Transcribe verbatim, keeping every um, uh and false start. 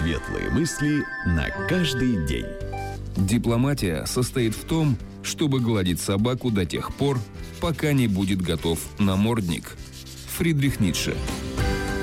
Светлые мысли на каждый день. Дипломатия состоит в том, чтобы гладить собаку до тех пор, пока не будет готов намордник. Фридрих Ницше.